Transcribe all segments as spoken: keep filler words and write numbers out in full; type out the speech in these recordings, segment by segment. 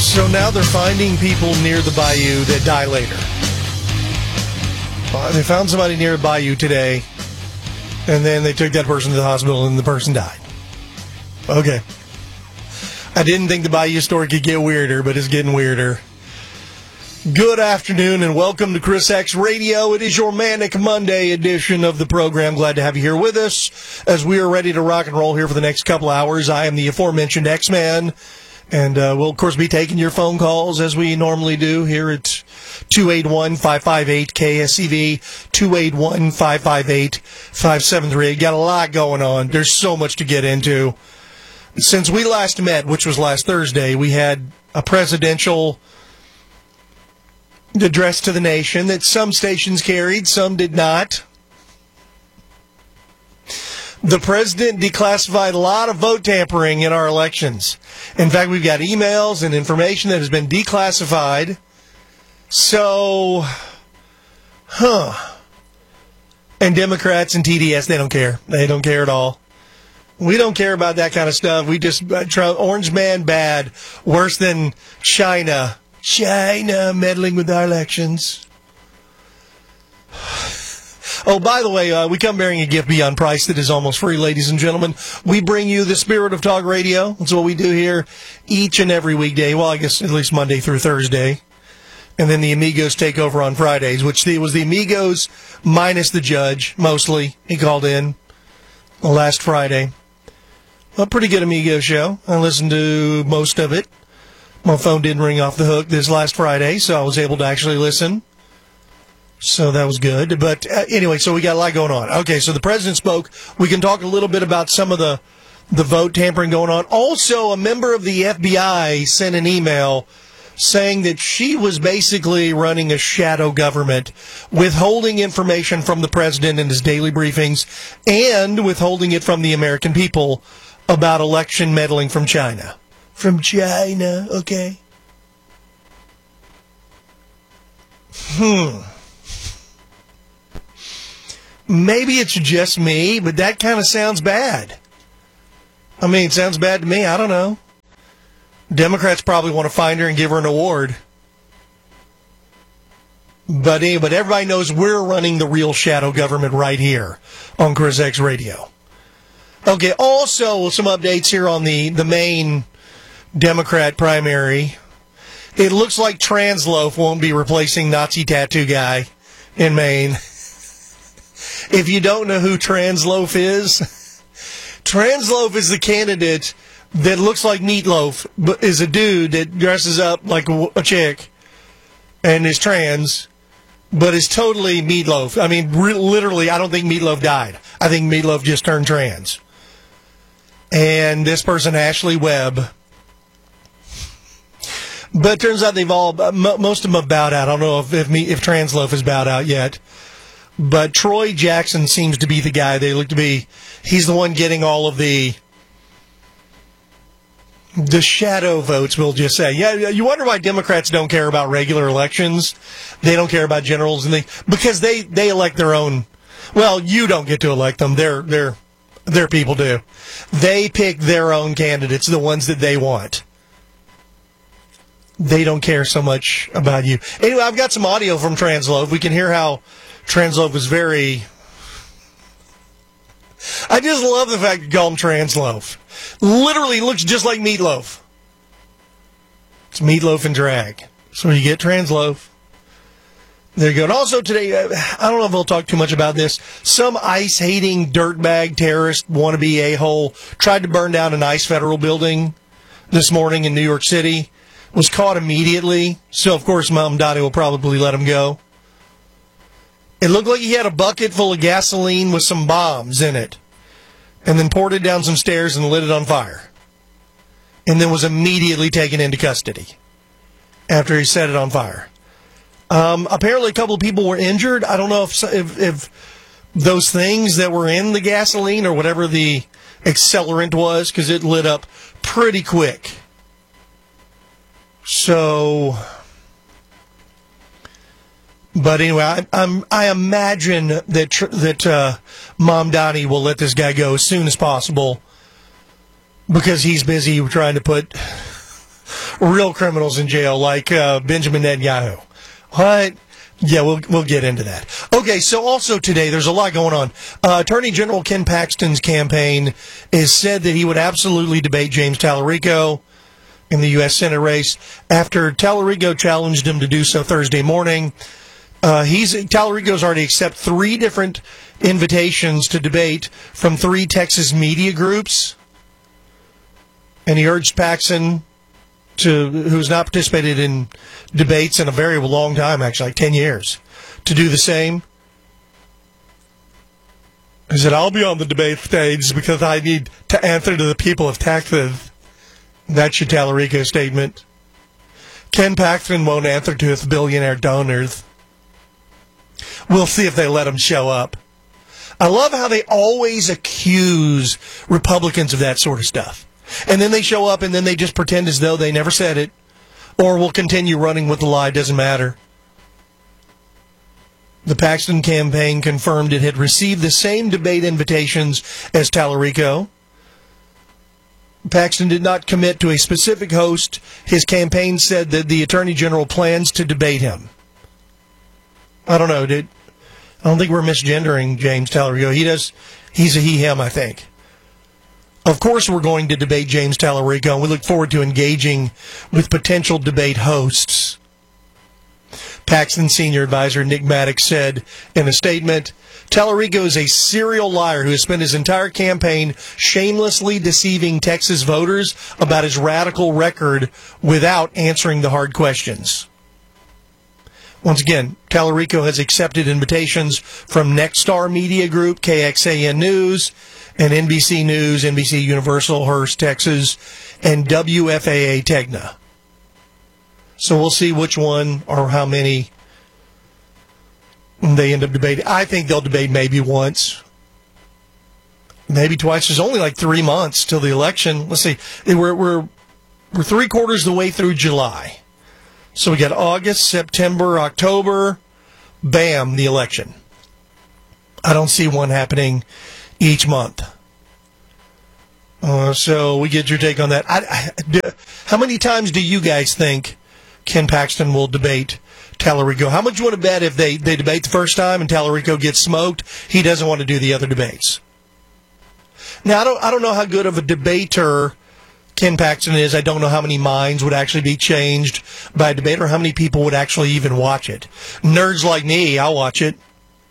So now they're finding people near the bayou that die later. Uh, they found somebody near the bayou today, and then they took that person to the hospital, and the person died. Okay. I didn't think the bayou story could get weirder, but it's getting weirder. Good afternoon, and welcome to Chris X Radio. It is your Manic Monday edition of the program. Glad to have you here with us as we are ready to rock and roll here for the next couple hours. I am the aforementioned X-Man, and uh, we'll, of course, be taking your phone calls as we normally do here at two eight one, five five eight, K S E V, two eight one, five five eight, five seven three. Got a lot going on. There's so much to get into. Since we last met, which was last Thursday, we had a presidential address to the nation that some stations carried, some did not. The president declassified a lot of vote tampering in our elections. In fact, we've got emails and information that has been declassified. So, huh. And Democrats and T D S, they don't care. They don't care at all. We don't care about that kind of stuff. We just, uh, Trump, Orange Man bad, worse than China. China meddling with our elections. Oh, by the way, uh, we come bearing a gift beyond price that is almost free, ladies and gentlemen. We bring you the spirit of talk radio. That's what we do here each and every weekday. Well, I guess at least Monday through Thursday. And then the Amigos take over on Fridays, which was the Amigos minus the judge, mostly. He called in last Friday. A pretty good Amigo show. I listened to most of it. My phone didn't ring off the hook this last Friday, so I was able to actually listen. So that was good. But uh, anyway, so we got a lot going on. Okay, so the president spoke. We can talk a little bit about some of the, the vote tampering going on. Also, a member of the F B I sent an email saying that she was basically running a shadow government, withholding information from the president in his daily briefings and withholding it from the American people about election meddling from China. From China, okay. Hmm. Maybe it's just me, but that kind of sounds bad. I mean, it sounds bad to me. I don't know. Democrats probably want to find her and give her an award. But anyway, but everybody knows we're running the real shadow government right here on Chris X Radio. Okay, also some updates here on the, the main Democrat primary. It looks like Transloaf won't be replacing Nazi tattoo guy in Maine. If you don't know who Transloaf is, Transloaf is the candidate that looks like Meatloaf, but is a dude that dresses up like a, a chick and is trans, but is totally Meatloaf. I mean, re- literally, I don't think Meatloaf died. I think Meatloaf just turned trans. And this person, Ashley Webb. But it turns out they've all, most of them have bowed out. I don't know if if, me, if Transloaf has bowed out yet. But Troy Jackson seems to be the guy. They look to be, he's the one getting all of the, the shadow votes, we'll just say. Yeah, you wonder why Democrats don't care about regular elections. They don't care about generals and they, because they, they elect their own. Well, you don't get to elect them. They're, they're, their people do. They pick their own candidates, the ones that they want. They don't care so much about you. Anyway, I've got some audio from Transloaf. We can hear how Transloaf is very... I just love the fact you call him Transloaf. Literally looks just like Meatloaf. It's Meatloaf in drag. So you get Transloaf. There you go. And also today, I don't know if we'll talk too much about this. Some ICE-hating dirtbag terrorist wannabe a-hole tried to burn down an ICE federal building this morning in New York City. Was caught immediately. So, of course, Mamdani will probably let him go. It looked like he had a bucket full of gasoline with some bombs in it. And then poured it down some stairs and lit it on fire. And then was immediately taken into custody after he set it on fire. Um, apparently, a couple of people were injured. I don't know if, if if those things that were in the gasoline or whatever the accelerant was, because it lit up pretty quick. So, but anyway, I, I'm, I imagine that tr- that uh, Mamdani will let this guy go as soon as possible because he's busy trying to put real criminals in jail, like uh, Benjamin Netanyahu. What? Yeah, we'll we'll get into that. Okay, so also today, there's a lot going on. Uh, Attorney General Ken Paxton's campaign has said that he would absolutely debate James Tallarico in the U S Senate race after Tallarico challenged him to do so Thursday morning. Uh, he's Tallarico's already accepted three different invitations to debate from three Texas media groups, and he urged Paxton, to who's not participated in debates in a very long time, actually, like ten years, to do the same. He said, I'll be on the debate stage because I need to answer to the people of Texas. That's your Tallarico statement. Ken Paxton won't answer to his billionaire donors. We'll see if they let him show up. I love how they always accuse Republicans of that sort of stuff. And then they show up and then they just pretend as though they never said it, or will continue running with the lie. Doesn't matter. The Paxton campaign confirmed it had received the same debate invitations as Tallarico. Paxton did not commit to a specific host. His campaign said that the Attorney General plans to debate him. I don't know, dude. I don't think we're misgendering James Tallarico. He does. He's a he, him, I think. Of course we're going to debate James Tallarico, and we look forward to engaging with potential debate hosts. Paxton senior advisor Nick Maddox said in a statement, Tallarico is a serial liar who has spent his entire campaign shamelessly deceiving Texas voters about his radical record without answering the hard questions. Once again, Tallarico has accepted invitations from Nexstar Media Group, K X A N News, and N B C News, N B C Universal, Hearst, Texas, and W F A A Tegna. So we'll see which one or how many they end up debating. I think they'll debate maybe once, maybe twice. There's only like three months till the election. Let's see. We're we're we're three quarters of the way through July. So we got August, September, October, bam, the election. I don't see one happening each month. Uh, so we get your take on that. I, I, do, how many times do you guys think Ken Paxton will debate Tallarico? How much you want to bet if they, they debate the first time and Tallarico gets smoked, he doesn't want to do the other debates? Now, I don't, I don't know how good of a debater Ken Paxton is. I don't know how many minds would actually be changed by a debate or how many people would actually even watch it. Nerds like me, I'll watch it.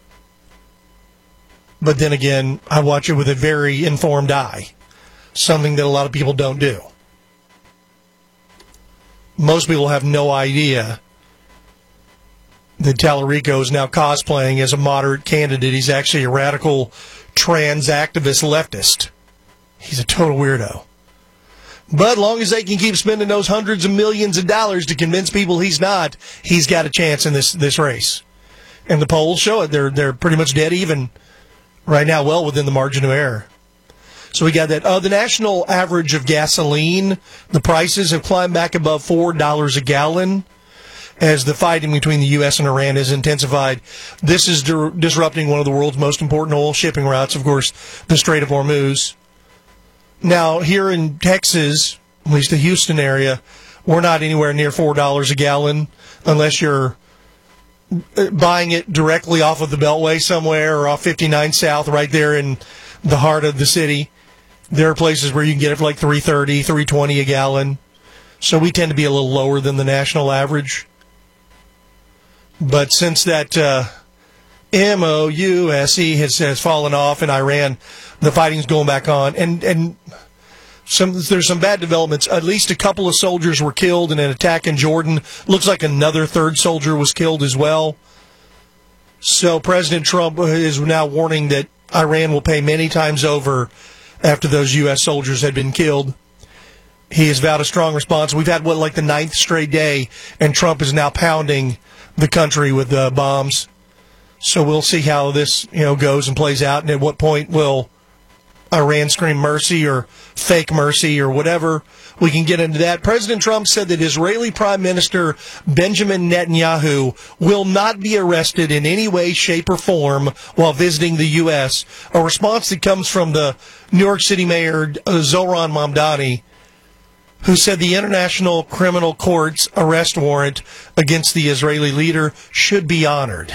But then again, I watch it with a very informed eye, something that a lot of people don't do. Most people have no idea that Tallarico is now cosplaying as a moderate candidate. He's actually a radical trans activist leftist. He's a total weirdo. But as long as they can keep spending those hundreds of millions of dollars to convince people he's not, he's got a chance in this, this race. And the polls show it. They're they're pretty much dead even right now, well within the margin of error. So we got that. Uh, the national average of gasoline, the prices have climbed back above four dollars a gallon as the fighting between the U S and Iran has intensified. This is di- disrupting one of the world's most important oil shipping routes, of course, the Strait of Hormuz. Now, here in Texas, at least the Houston area, we're not anywhere near four dollars a gallon unless you're buying it directly off of the Beltway somewhere or off fifty-nine South right there in the heart of the city. There are places where you can get it for like three thirty, three twenty a gallon. So we tend to be a little lower than the national average. But since that uh, M O U S E has, has fallen off in Iran, the fighting's going back on. And and some there's some bad developments. At least a couple of soldiers were killed in an attack in Jordan. Looks like another third soldier was killed as well. So President Trump is now warning that Iran will pay many times over after those U S soldiers had been killed. He has vowed a strong response. We've had, what, like the ninth straight day, and Trump is now pounding the country with uh, bombs. So we'll see how this, you know, goes and plays out, and at what point will Iran scream mercy or fake mercy or whatever. We can get into that. President Trump said that Israeli Prime Minister Benjamin Netanyahu will not be arrested in any way, shape, or form while visiting the U S, a response that comes from the New York City Mayor uh, Zohran Mamdani. who said the International Criminal Court's arrest warrant against the Israeli leader should be honored.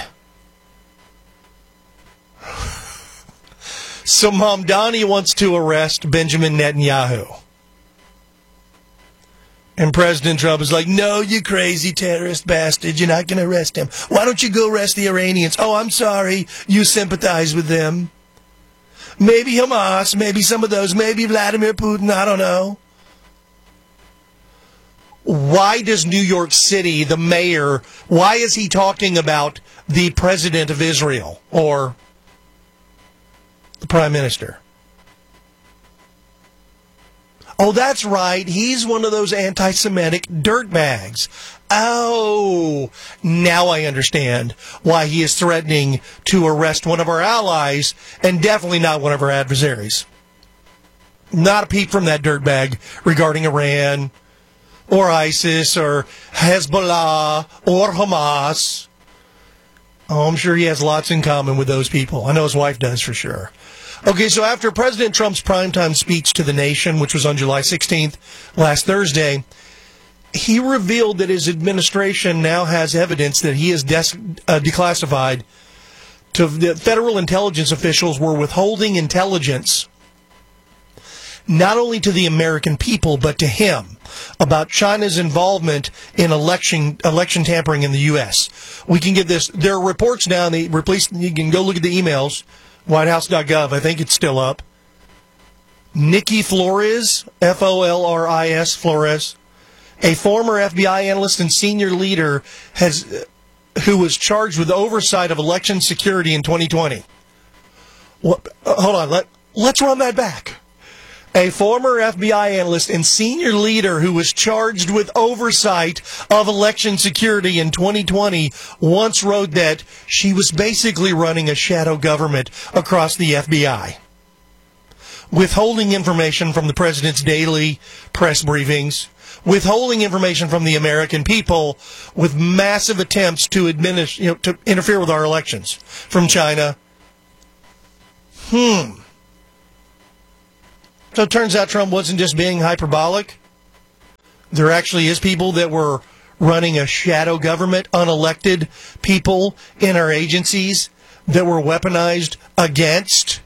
So Mamdani wants to arrest Benjamin Netanyahu. And President Trump is like, no, you crazy terrorist bastard. You're not going to arrest him. Why don't you go arrest the Iranians? Oh, I'm sorry. You sympathize with them. Maybe Hamas, maybe some of those, maybe Vladimir Putin, I don't know. Why does New York City, the mayor, why is he talking about the president of Israel or the prime minister? Oh, that's right. He's one of those anti-Semitic dirtbags. Oh, now I understand why he is threatening to arrest one of our allies and definitely not one of our adversaries. Not a peep from that dirtbag regarding Iran or ISIS or Hezbollah or Hamas. Oh, I'm sure he has lots in common with those people. I know his wife does for sure. Okay, so after President Trump's primetime speech to the nation, which was on July sixteenth, last Thursday, he revealed that his administration now has evidence that he is des- uh, declassified to the federal intelligence officials were withholding intelligence not only to the American people, but to him about China's involvement in election election tampering in the U S. We can get this. There are reports now, and they replace, you can go look at the emails, white house dot gov, I think it's still up. Nikki Flores, F O L R I S, Flores, a former F B I analyst and senior leader has, who was charged with oversight of election security in twenty twenty. What, uh, hold on, let, let's run that back. A former F B I analyst and senior leader who was charged with oversight of election security in twenty twenty once wrote that she was basically running a shadow government across the F B I, withholding information from the president's daily press briefings, withholding information from the American people, with massive attempts to administer, you know, to interfere with our elections from China. Hmm. So it turns out Trump wasn't just being hyperbolic. There actually is people that were running a shadow government, unelected people in our agencies that were weaponized against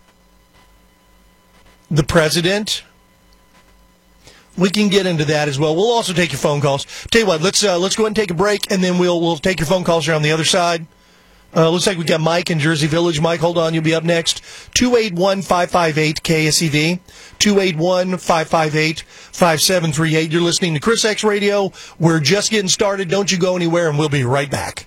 the president. We can get into that as well. We'll also take your phone calls. Tell you what, let's uh, let's go ahead and take a break, and then we'll we'll take your phone calls here on the other side. Uh, looks like we got Mike in Jersey Village. Mike, hold on. You'll be up next. two eight one, five five eight, K S E V. two eight one, five five eight, five seven three eight. You're listening to Chris X Radio. We're just getting started. Don't you go anywhere, and we'll be right back.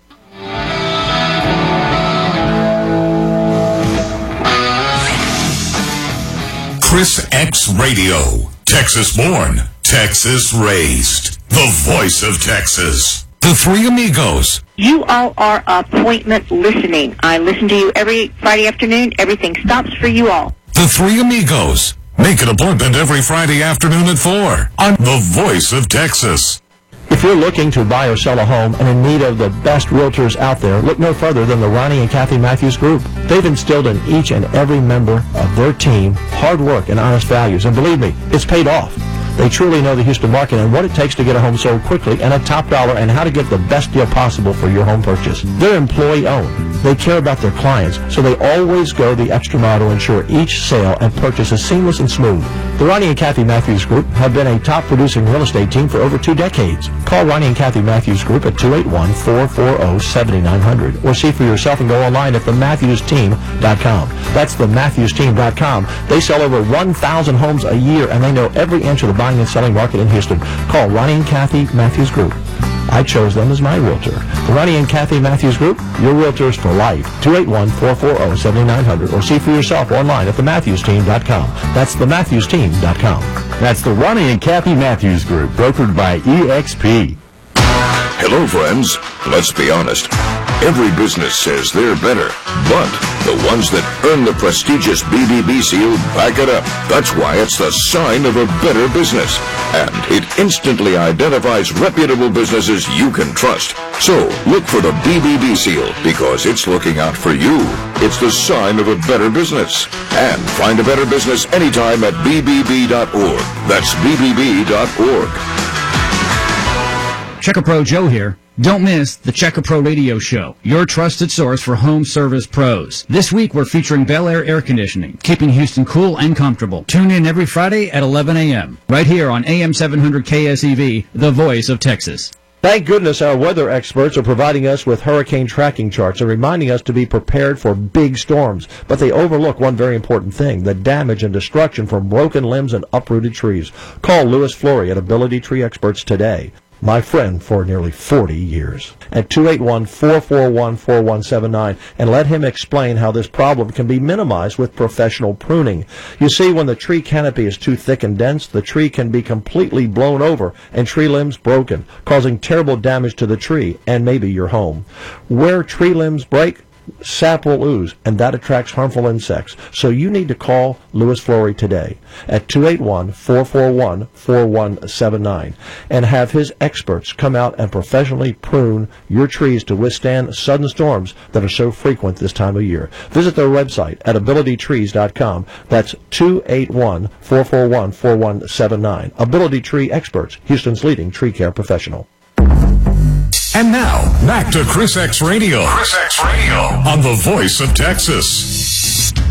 Chris X Radio. Texas born, Texas raised. The voice of Texas. The Three Amigos. You all are appointment listening. I listen to you every Friday afternoon. Everything stops for you all. The Three Amigos. Make an appointment every Friday afternoon at four on The Voice of Texas. If you're looking to buy or sell a home and in need of the best realtors out there, look no further than the Ronnie and Kathy Matthews Group. They've instilled in each and every member of their team hard work and honest values. And believe me, it's paid off. They truly know the Houston market and what it takes to get a home sold quickly and at top dollar and how to get the best deal possible for your home purchase. They're employee-owned. They care about their clients, so they always go the extra mile to ensure each sale and purchase is seamless and smooth. The Ronnie and Kathy Matthews Group have been a top-producing real estate team for over two decades. Call Ronnie and Kathy Matthews Group at two eight one, four four zero, seven nine zero zero or see for yourself and go online at the matthews team dot com. That's the matthews team dot com. They sell over one thousand homes a year, and they know every inch of the buying and selling market in Houston. Call Ronnie and Kathy Matthews Group. I chose them as my realtor. The Ronnie and Kathy Matthews Group, your realtors for life. two eight one, four four zero, seven nine zero zero or see for yourself online at the matthews team dot com. That's the matthews team dot com. That's the Ronnie and Kathy Matthews Group, brokered by E X P. Hello, friends. Let's be honest. Every business says they're better, but the ones that earn the prestigious B B B seal back it up. That's why it's the sign of a better business. And it instantly identifies reputable businesses you can trust. So, look for the B B B seal, because it's looking out for you. It's the sign of a better business. And find a better business anytime at B B B dot org. That's B B B dot org. Checker Pro Joe here. Don't miss the Checker Pro Radio Show, your trusted source for home service pros. This week we're featuring Bel Air Air Conditioning, keeping Houston cool and comfortable. Tune in every Friday at eleven a.m. right here on A M seven hundred K S E V, the voice of Texas. Thank goodness our weather experts are providing us with hurricane tracking charts and reminding us to be prepared for big storms. But they overlook one very important thing, the damage and destruction from broken limbs and uprooted trees. Call Louis Flory at Ability Tree Experts today. My friend for nearly forty years, at two eight one, four four one, four one seven nine, and let him explain how this problem can be minimized with professional pruning. You see, when the tree canopy is too thick and dense, the tree can be completely blown over and tree limbs broken, causing terrible damage to the tree and maybe your home. Where tree limbs break, sap will ooze, and that attracts harmful insects. So you need to call Louis Flory today at two eight one, four four one, four one seven nine and have his experts come out and professionally prune your trees to withstand sudden storms that are so frequent this time of year. Visit their website at ability trees dot com. That's two eight one, four four one, four one seven nine. Ability Tree Experts, Houston's leading tree care professional. And now, back to Chris X Radio. Chris X Radio on the Voice of Texas.